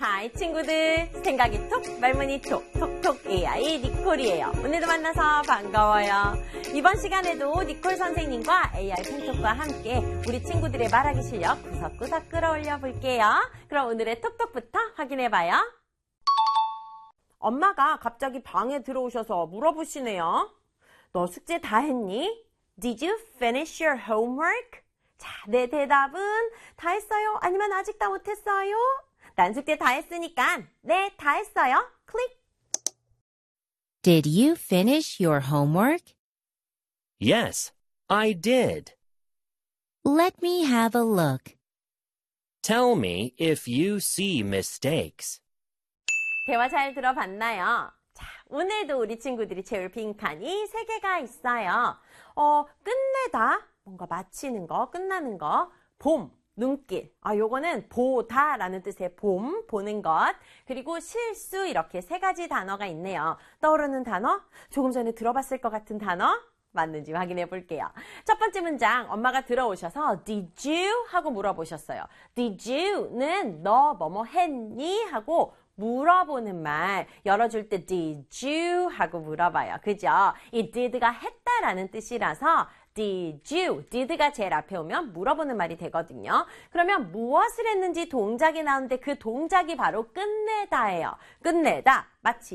하이 친구들, 생각이 톡, 말문이 톡, 톡톡 AI 니콜이에요. 오늘도 만나서 반가워요. 이번 시간에도 니콜 선생님과 AI 펜톡과 함께 우리 친구들의 말하기 실력 구석구석 끌어올려 볼게요. 그럼 오늘의 톡톡부터 확인해봐요. 엄마가 갑자기 방에 들어오셔서 물어보시네요. 너 숙제 다 했니? Did you finish your homework? 자, 내 대답은 다 했어요? 아니면 아직 다 못했어요? 난 숙제 다 했으니까 네, 다 했어요. 클릭. Did you finish your homework? Yes, I did. Let me have a look. Tell me if you see mistakes. 대화 잘 들어봤나요? 자, 오늘도 우리 친구들이 채울 빈칸이 3개가 있어요. 끝내다, 뭔가 마치는 거, 끝나는 거, 봄, 눈길. 요거는 보다라는 뜻의 봄, 보는 것. 그리고 실수, 이렇게 3가지 단어가 있네요. 떠오르는 단어? 조금 전에 들어봤을 것 같은 단어? 맞는지 확인해 볼게요. 첫 번째 문장, 엄마가 들어오셔서 Did you? 하고 물어보셨어요. Did you는 너 뭐뭐 했니? 하고 물어보는 말, 열어줄 때 Did you? 하고 물어봐요. 그죠? 이 did가 했다라는 뜻이라서 Did you? did가 제일 앞에 오면 물어보는 말이 되거든요. 그러면 무엇을 했는지 동작이 나오는데 그 동작이 바로 끝내다예요. 끝내다, 마치